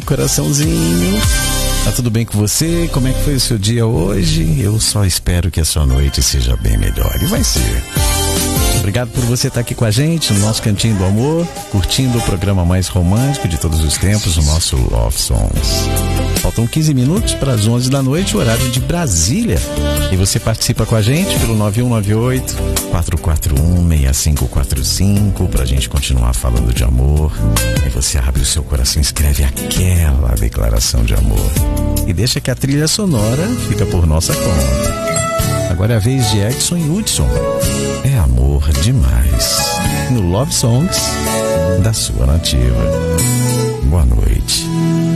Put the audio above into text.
coraçãozinho. Tá tudo bem com você? Como é que foi o seu dia hoje? Eu só espero que a sua noite seja bem melhor. E vai ser. Obrigado por você estar aqui com a gente no nosso Cantinho do Amor, curtindo o programa mais romântico de todos os tempos, o nosso Love Songs. Faltam 15 minutos para as 11 da noite, o horário de Brasília. E você participa com a gente pelo 9198-441-6545 para a gente continuar falando de amor. E você abre o seu coração e escreve aquela declaração de amor. E deixa que a trilha sonora fica por nossa conta. Agora é a vez de Edson e Hudson. É amor demais. No Love Songs da sua nativa. Boa noite.